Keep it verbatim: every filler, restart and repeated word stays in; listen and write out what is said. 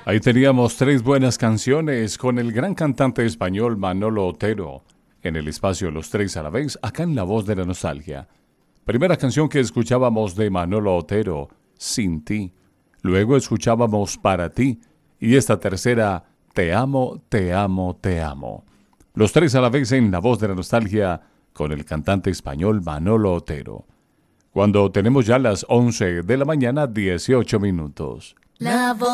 Ahí teníamos tres buenas canciones con el gran cantante español Manolo Otero. En el espacio Los Tres a la Vez, acá en La Voz de la Nostalgia. Primera canción que escuchábamos de Manolo Otero, Sin ti. Luego escuchábamos Para ti. Y esta tercera, Te amo, te amo, te amo. Los Tres a la Vez en La Voz de la Nostalgia con el cantante español Manolo Otero. Cuando tenemos ya las once de la mañana, dieciocho minutos. La Voz